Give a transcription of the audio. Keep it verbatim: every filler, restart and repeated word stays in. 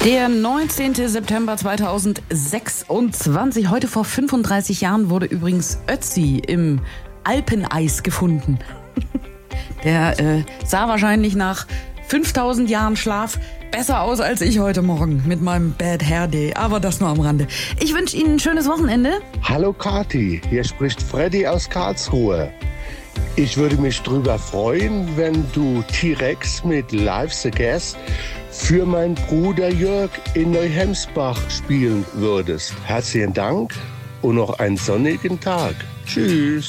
Der neunzehnten September zweitausendsechsundzwanzig, heute vor fünfunddreißig Jahren, wurde übrigens Ötzi im Alpeneis gefunden. Der äh, sah wahrscheinlich nach fünftausend Jahren Schlaf besser aus als ich heute Morgen mit meinem Bad Hair Day. Aber das nur am Rande. Ich wünsche Ihnen ein schönes Wochenende. Hallo Kathi, hier spricht Freddy aus Karlsruhe. Ich würde mich drüber freuen, wenn du T-Rex mit Life's a Guest für meinen Bruder Jörg in Neuhemsbach spielen würdest. Herzlichen Dank und noch einen sonnigen Tag. Tschüss.